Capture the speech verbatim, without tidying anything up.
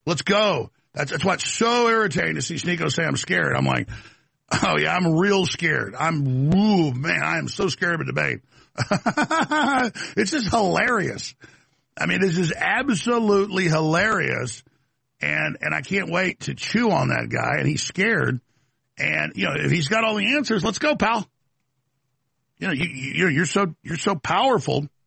Let's go. That's, that's what's so irritating to see Sneeko say I'm scared. I'm like, oh, yeah, I'm real scared. I'm, ooh, man, I am so scared of a debate. It's just hilarious. I mean, this is absolutely hilarious, and and I can't wait to chew on that guy, and he's scared. And, you know, if he's got all the answers, let's go, pal. You know, you, you, you're so you're so powerful